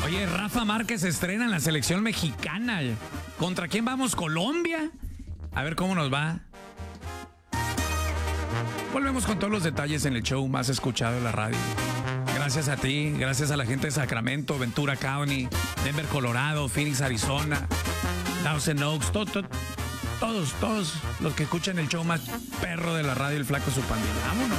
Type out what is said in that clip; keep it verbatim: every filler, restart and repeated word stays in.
Oye, Rafa Márquez estrena en la selección mexicana. ¿Contra quién vamos? ¿Colombia? A ver cómo nos va. Volvemos con todos los detalles en el show más escuchado de la radio. Gracias a ti, gracias a la gente de Sacramento, Ventura County, Denver, Colorado, Phoenix, Arizona, Thousand Oaks, to, to, todos, todos los que escuchan el show más perro de la radio, el Flaco Su Pandilla. Vámonos.